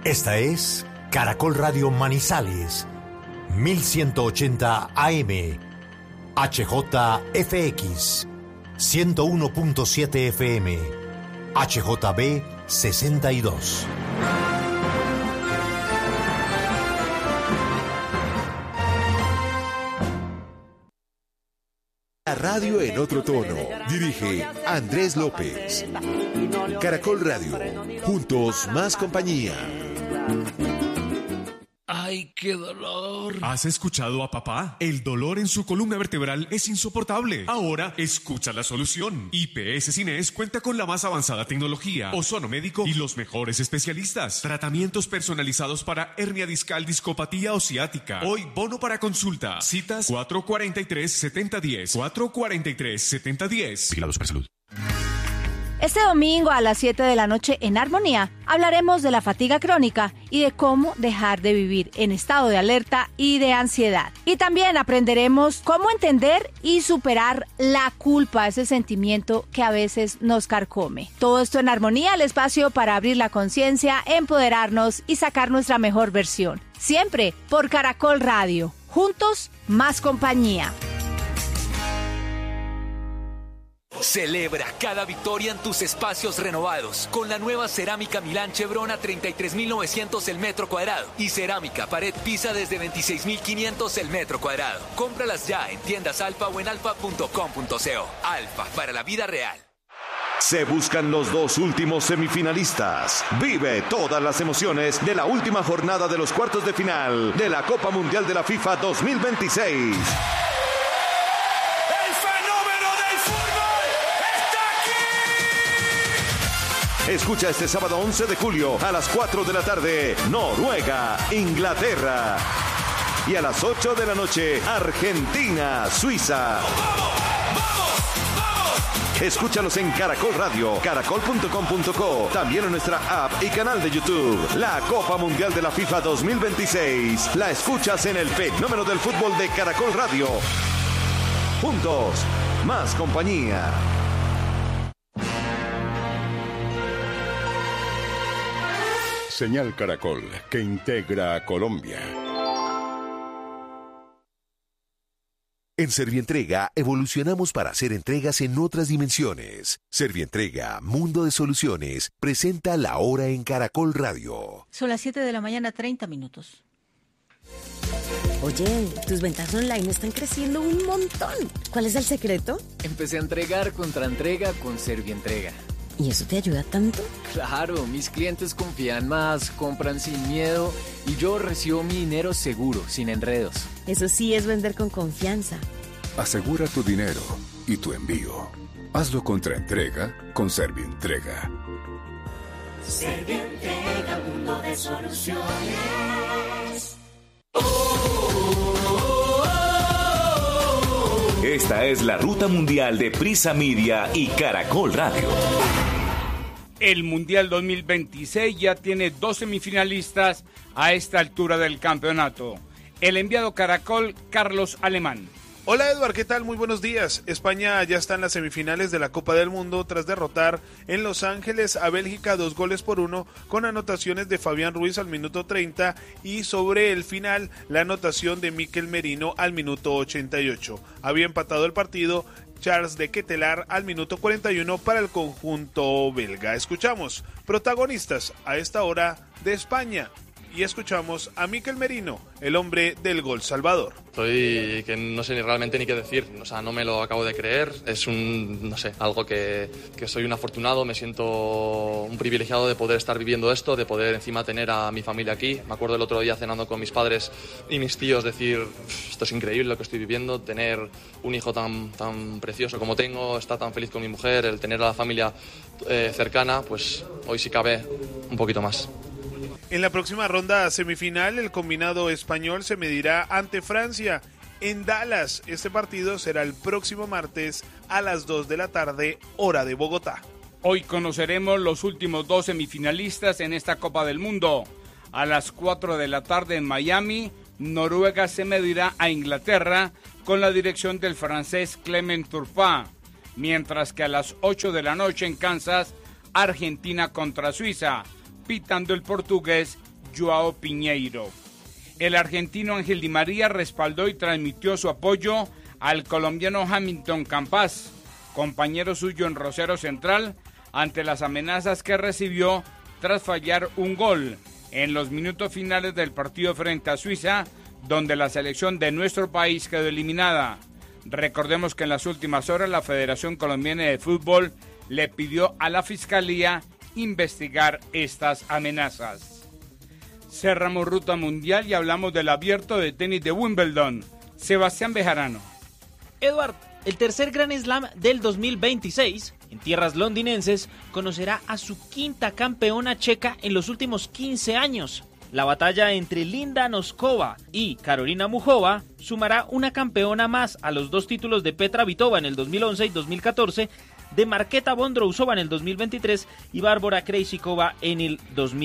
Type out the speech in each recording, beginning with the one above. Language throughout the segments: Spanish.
Esta es Caracol Radio Manizales, 1180 AM, HJFX, 101.7 FM, HJB 62. La radio en otro tono. Dirige Andrés López. Caracol Radio. Juntos más compañía. ¡Ay, qué dolor! ¿Has escuchado a papá? El dolor en su columna vertebral es insoportable. Ahora, escucha la solución. IPS Cines cuenta con la más avanzada tecnología, ozono médico y los mejores especialistas. Tratamientos personalizados para hernia discal, discopatía o ciática. Hoy, bono para consulta. Citas 443-7010. 443-7010. Vigilados por salud. Este domingo a las 7 de la noche en Armonía hablaremos de la fatiga crónica y de cómo dejar de vivir en estado de alerta y de ansiedad. Y también aprenderemos cómo entender y superar la culpa, ese sentimiento que a veces nos carcome. Todo esto en Armonía, el espacio para abrir la conciencia, empoderarnos y sacar nuestra mejor versión. Siempre por Caracol Radio. Juntos, más compañía. Celebra cada victoria en tus espacios renovados con la nueva cerámica Milán Chevron a 33.900 el metro cuadrado y cerámica pared pisa desde 26.500 el metro cuadrado. Cómpralas ya en tiendas Alfa o en alfa.com.co. Alfa, para la vida real. Se buscan los dos últimos semifinalistas. Vive todas las emociones de la última jornada de los cuartos de final de la Copa Mundial de la FIFA 2026. Escucha este sábado 11 de julio a las 4 de la tarde, Noruega, Inglaterra. Y a las 8 de la noche, Argentina, Suiza. Escúchalos en Caracol Radio, caracol.com.co, también en nuestra app y canal de YouTube. La Copa Mundial de la FIFA 2026. La escuchas en el fenómeno del fútbol de Caracol Radio. Juntos, más compañía. Señal Caracol, que integra a Colombia. En Servientrega evolucionamos para hacer entregas en otras dimensiones. Servientrega, Mundo de Soluciones, presenta La Hora en Caracol Radio. Son las 7 de la mañana, 30 minutos. Oye, tus ventas online están creciendo un montón. ¿Cuál es el secreto? Empecé a entregar contra entrega con Servientrega. ¿Y eso te ayuda tanto? Claro, mis clientes confían más, compran sin miedo y yo recibo mi dinero seguro, sin enredos. Eso sí es vender con confianza. Asegura tu dinero y tu envío. Hazlo contra entrega con Servientrega. Servientrega, mundo de soluciones. Esta es la ruta mundial de Prisa Media y Caracol Radio. El Mundial 2026 ya tiene 2 semifinalistas a esta altura del campeonato. El enviado Caracol, Carlos Alemán. Hola Eduard, ¿qué tal? Muy buenos días. España ya está en las semifinales de la Copa del Mundo tras derrotar en Los Ángeles a Bélgica 2-1 con anotaciones de Fabián Ruiz al minuto 30 y sobre el final la anotación de Mikel Merino al minuto 88. Había empatado el partido Charles de Ketelaar al minuto 41 para el conjunto belga. Escuchamos protagonistas a esta hora de España. Y escuchamos a Mikel Merino, el hombre del gol salvador. Estoy que no sé ni realmente ni qué decir, o sea, no me lo acabo de creer, es algo que soy un afortunado, me siento un privilegiado de poder estar viviendo esto, de poder encima tener a mi familia aquí. Me acuerdo el otro día cenando con mis padres y mis tíos decir, esto es increíble lo que estoy viviendo, tener un hijo tan precioso como tengo, estar tan feliz con mi mujer, el tener a la familia cercana, pues hoy sí cabe un poquito más. En la próxima ronda semifinal, el combinado español se medirá ante Francia en Dallas. Este partido será el próximo martes a las 2 de la tarde, hora de Bogotá. Hoy conoceremos los últimos 2 semifinalistas en esta Copa del Mundo. A las 4 de la tarde en Miami, Noruega se medirá a Inglaterra con la dirección del francés Clement Turpin, mientras que a las 8 de la noche en Kansas, Argentina contra Suiza, pitando el portugués Joao Piñeiro. El argentino Ángel Di María respaldó y transmitió su apoyo al colombiano Hamilton Campas, compañero suyo en Rosario Central, ante las amenazas que recibió tras fallar un gol en los minutos finales del partido frente a Suiza, donde la selección de nuestro país quedó eliminada. Recordemos que en las últimas horas la Federación Colombiana de Fútbol le pidió a la Fiscalía investigar estas amenazas. Cerramos ruta mundial y hablamos del abierto de tenis de Wimbledon. Sebastián Bejarano. Eduard, el tercer Grand Slam del 2026, en tierras londinenses, conocerá a su quinta campeona checa en los últimos 15 años. La batalla entre Linda Noskova y Karolina Muchova sumará una campeona más a los dos títulos de Petra Vitova en el 2011 y 2014, de Marketa Vondrousova en el 2023 y Bárbara Krejcikova en el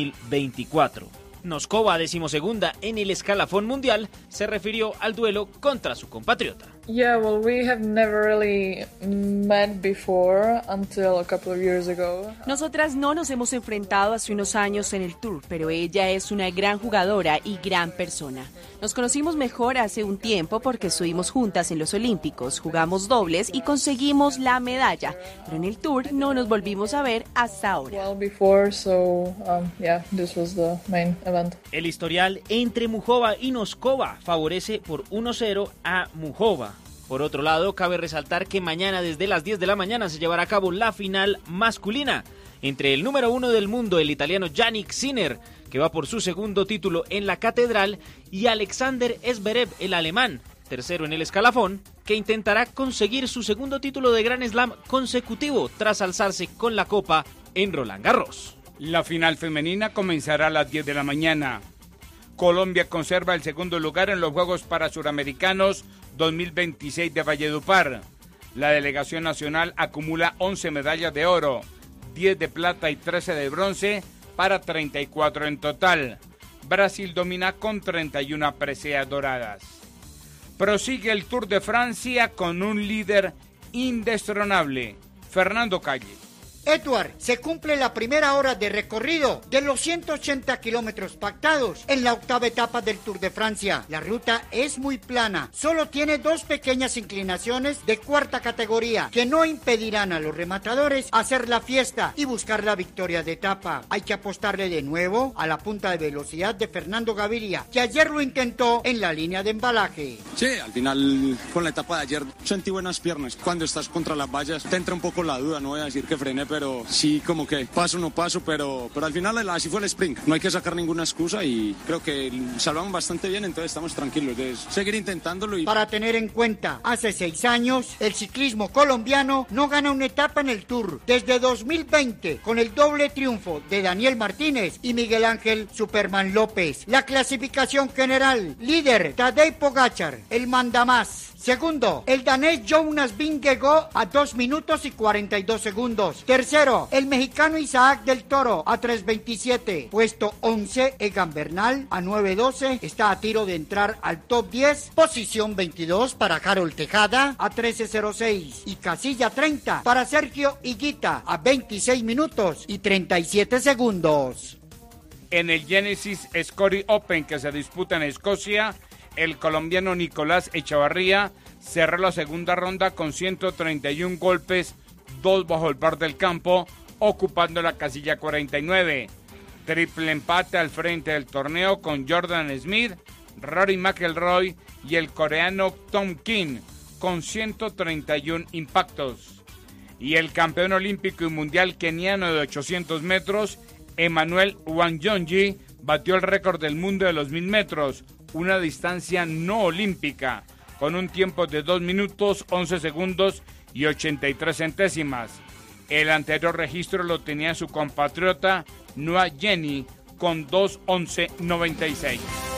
2024. Noskova, 12ª en el escalafón mundial, se refirió al duelo contra su compatriota. Yeah, well, we have never really met before until a couple of years ago. Nosotras no nos hemos enfrentado hace unos años en el Tour, pero ella es una gran jugadora y gran persona. Nos conocimos mejor hace un tiempo porque estuvimos juntas en los Olímpicos, jugamos dobles y conseguimos la medalla, pero en el Tour no nos volvimos a ver hasta ahora. Well, before, so yeah, this was the main event. El historial entre Muchova y Noskova favorece por 1-0 a Muchova. Por otro lado, cabe resaltar que mañana desde las 10 de la mañana se llevará a cabo la final masculina entre el número 1 del mundo, el italiano Jannik Sinner, que va por su segundo título en la catedral, y Alexander Zverev, el alemán, tercero en el escalafón, que intentará conseguir su segundo título de Grand Slam consecutivo tras alzarse con la copa en Roland Garros. La final femenina comenzará a las 10 de la mañana. Colombia conserva el segundo lugar en los Juegos Parasuramericanos 2026 de Valledupar. La delegación nacional acumula 11 medallas de oro, 10 de plata y 13 de bronce, para 34 en total. Brasil domina con 31 preseas doradas. Prosigue el Tour de Francia con un líder indestronable, Fernando Calle. Edward, se cumple la primera hora de recorrido de los 180 kilómetros pactados en la octava etapa del Tour de Francia. La ruta es muy plana, solo tiene dos pequeñas inclinaciones de cuarta categoría que no impedirán a los rematadores hacer la fiesta y buscar la victoria de etapa. Hay que apostarle de nuevo a la punta de velocidad de Fernando Gaviria, que ayer lo intentó en la línea de embalaje. Sí, al final con la etapa de ayer sentí buenas piernas. Cuando estás contra las vallas te entra un poco la duda, no voy a decir que frené, pero sí, como que paso no paso, pero al final así fue el sprint. No hay que sacar ninguna excusa y creo que salvamos bastante bien, entonces estamos tranquilos de seguir intentándolo. Para tener en cuenta, hace 6 años el ciclismo colombiano no gana una etapa en el Tour. Desde 2020, con el doble triunfo de Daniel Martínez y Miguel Ángel Superman López. La clasificación general: líder Tadej Pogačar, el mandamás. Segundo, el danés Jonas Vingegaard a 2 minutos y 42 segundos. Tercero, el mexicano Isaac del Toro a 3:27. Puesto 11, Egan Bernal a 9:12. Está a tiro de entrar al top 10. Posición 22 para Harold Tejada a 13:06. Y casilla 30 para Sergio Higuita a 26 minutos y 37 segundos. En el Genesis Scotty Open que se disputa en Escocia, el colombiano Nicolás Echavarría cerró la segunda ronda con 131 golpes, 2 bajo el par del campo, ocupando la casilla 49. Triple empate al frente del torneo con Jordan Smith, Rory McIlroy y el coreano Tom Kim, con 131 impactos. Y el campeón olímpico y mundial keniano de 800 metros, Emmanuel Wanjonji, batió el récord del mundo de los 1000 metros, una distancia no olímpica, con un tiempo de 2 minutos, 11 segundos y 83 centésimas. El anterior registro lo tenía su compatriota Noah Jenny con 2:11:96.